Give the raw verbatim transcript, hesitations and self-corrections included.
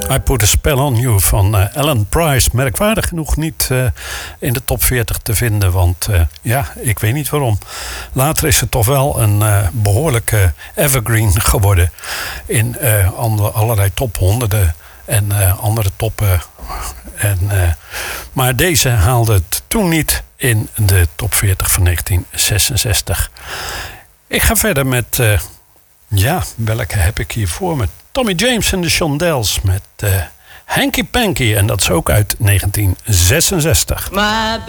I Put a Spell on You van uh, Alan Price. Merkwaardig genoeg niet uh, in de top veertig te vinden. Want uh, ja, ik weet niet waarom. Later is het toch wel een uh, behoorlijke evergreen geworden. In uh, andere, allerlei tophonderden en uh, andere toppen. En, uh, maar deze haalde het toen niet in de top veertig van negentien zesenzestig. Ik ga verder met... Uh, ja, welke heb ik hier voor me? Tommy James en de Shondells met uh, Hanky Panky. En dat is ook uit negentien zesenzestig. My